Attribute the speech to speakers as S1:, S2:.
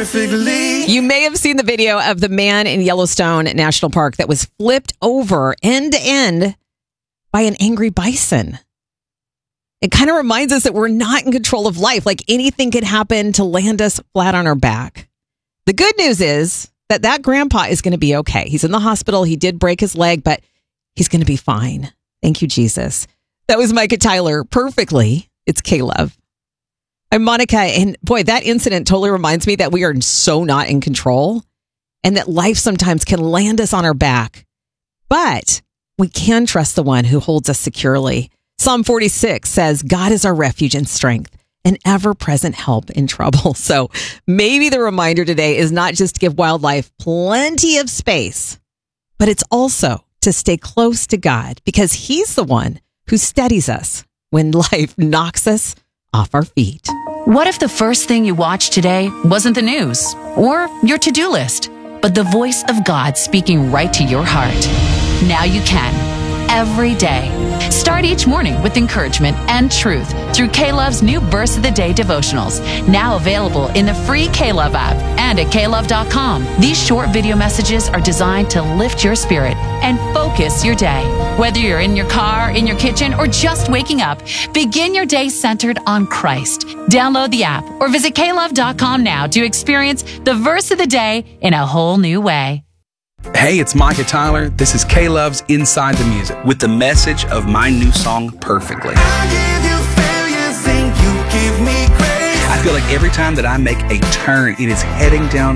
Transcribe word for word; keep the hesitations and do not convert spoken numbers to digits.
S1: perfectly.
S2: You may have seen the video of the man in Yellowstone National Park that was flipped over end to end by an angry bison. It kind of reminds us that we're not in control of life. Like anything could happen to land us flat on our back. The good news is that that grandpa is going to be okay. He's in the hospital. He did break his leg, but he's going to be fine. Thank you, Jesus. That was Micah Tyler. Perfectly. It's K-Love. I'm Monica. And boy, that incident totally reminds me that we are so not in control and that life sometimes can land us on our back. But we can trust the one who holds us securely. Psalm forty-six says, God is our refuge and strength, an ever-present help in trouble. So maybe the reminder today is not just to give wildlife plenty of space, but it's also to stay close to God because he's the one who steadies us when life knocks us off our feet.
S3: What if the first thing you watched today wasn't the news or your to-do list, but the voice of God speaking right to your heart? Now you can. Every day. Start each morning with encouragement and truth through K-Love's new Verse of the Day devotionals, now available in the free K-Love app and at K Love dot com. These short video messages are designed to lift your spirit and focus your day. Whether you're in your car, in your kitchen, or just waking up, begin your day centered on Christ. Download the app or visit K Love dot com now to experience the Verse of the Day in a whole new way.
S4: Hey, it's Micah Tyler. This is K-Love's Inside the Music with the message of my new song, Perfectly.
S1: I give you failures and you give me grace.
S4: I feel like every time that I make a turn, it is heading down